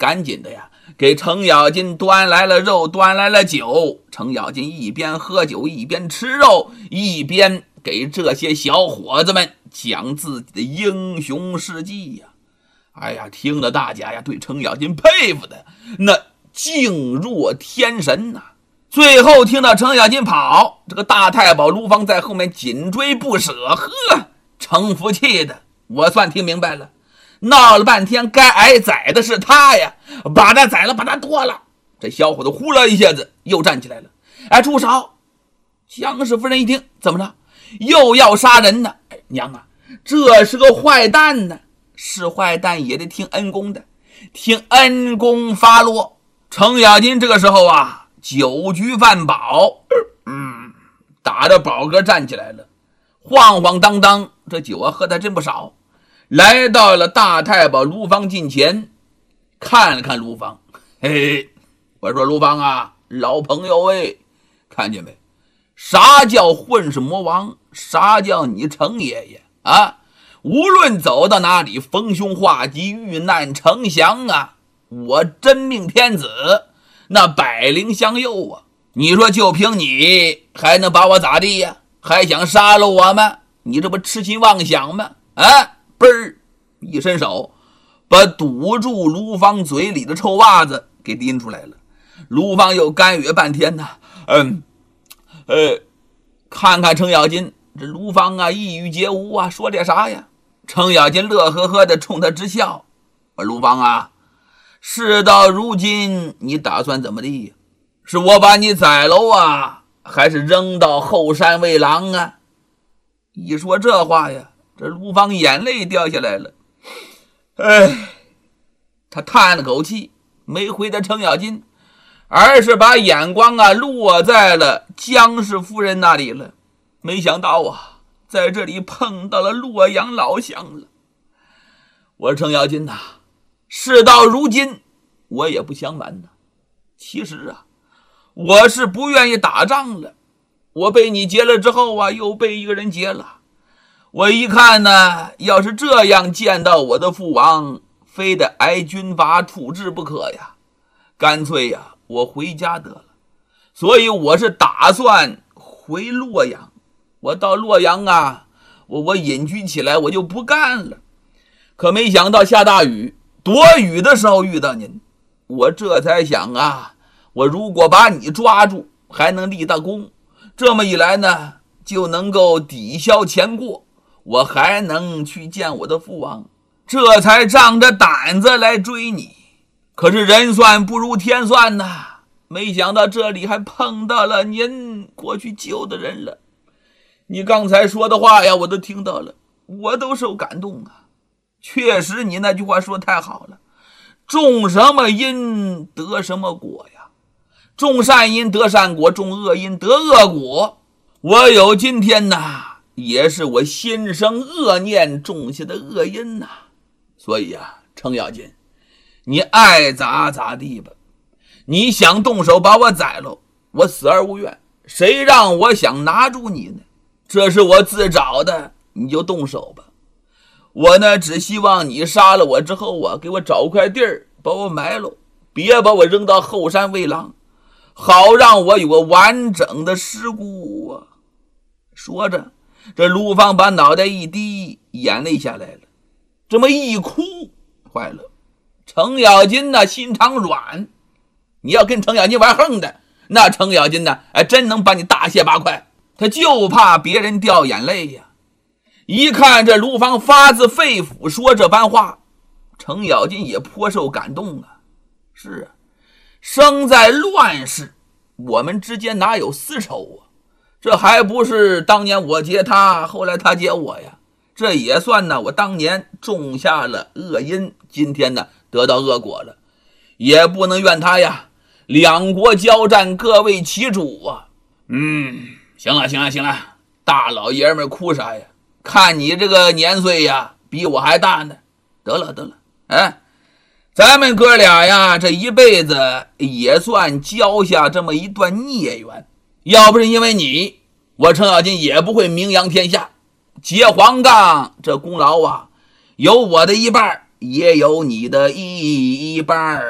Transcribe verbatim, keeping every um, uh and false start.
赶紧的呀，给程咬金端来了肉，端来了酒。程咬金一边喝酒一边吃肉，一边给这些小伙子们讲自己的英雄事迹呀。哎呀，听得大家呀对程咬金佩服的那敬若天神呐、啊。最后听到程咬金跑，这个大太保卢芳在后面紧追不舍。呵，程福气的，我算听明白了，闹了半天该挨宰的是他呀，把他宰了，把他剁了。这小伙子呼啦一下子又站起来了。哎，住手！姜氏夫人一听，怎么着？又要杀人呢？哎，娘啊，这是个坏蛋呢！是坏蛋也得听恩公的，听恩公发落。程咬金这个时候啊，酒局饭饱，嗯，打着饱嗝站起来了，晃晃荡荡，这酒啊喝的真不少。来到了大太保卢芳近前，看了看卢芳，嘿嘿，我说卢芳啊，老朋友哎，看见没？啥叫混世魔王？啥叫你程爷爷啊？无论走到哪里，逢凶化吉，遇难成祥啊！我真命天子，那百灵相佑啊！你说就凭你，还能把我咋地呀？还想杀了我吗？你这不痴心妄想吗？啊！嘣儿一伸手，把堵住卢芳嘴里的臭袜子给拎出来了。卢芳又干哕半天呢，嗯，呃，看看程咬金，这卢芳啊，一语皆无啊，说点啥呀？程咬金乐呵呵的冲他直笑，我卢芳啊，事到如今，你打算怎么地？是我把你宰了啊，还是扔到后山喂狼啊？一说这话呀，这卢芳眼泪掉下来了。哎，他叹了口气，没回答程咬金，而是把眼光啊落在了姜氏夫人那里了。没想到啊，在这里碰到了洛阳老乡了。我说程咬金呐、啊，事到如今，我也不相瞒呐。其实啊，我是不愿意打仗了。我被你劫了之后啊，又被一个人劫了。我一看呢，要是这样见到我的父王，非得挨军阀处置不可呀。干脆呀，我回家得了。所以我是打算回洛阳。我到洛阳啊，我我隐居起来，我就不干了。可没想到下大雨，躲雨的时候遇到您，我这才想啊，我如果把你抓住，还能立大功。这么一来呢，就能够抵消前过，我还能去见我的父王，这才仗着胆子来追你。可是人算不如天算呐、啊，没想到这里还碰到了您过去救的人了。你刚才说的话呀，我都听到了，我都受感动啊。确实你那句话说太好了，种什么因得什么果呀，种善因得善果，种恶因得恶果。我有今天呐，也是我心生恶念种下的恶因呐。所以啊，程咬金，你爱咋咋地吧。你想动手把我宰了，我死而无怨，谁让我想拿住你呢？这是我自找的，你就动手吧。我呢，只希望你杀了我之后啊，给我找块地儿把我埋了，别把我扔到后山喂狼，好让我有个完整的尸骨啊。说着，这卢芳把脑袋一低，眼泪下来了。这么一哭，坏了，程咬金呢心肠软，你要跟程咬金玩横的，那程咬金呢，哎，真能把你大卸八块。他就怕别人掉眼泪呀。一看这卢芳发自肺腑说这番话，程咬金也颇受感动啊。是啊，生在乱世，我们之间哪有私仇啊？这还不是当年我劫他，后来他劫我呀。这也算呢，我当年种下了恶因，今天呢得到恶果了，也不能怨他呀。两国交战，各为其主啊。嗯，行了行了行了，大老爷们哭啥呀？看你这个年岁呀，比我还大呢。得了得了，哎，咱们哥俩呀，这一辈子也算交下这么一段孽缘。要不是因为你，我程咬金也不会名扬天下。劫黄冈这功劳啊，有我的一半，也有你的一半。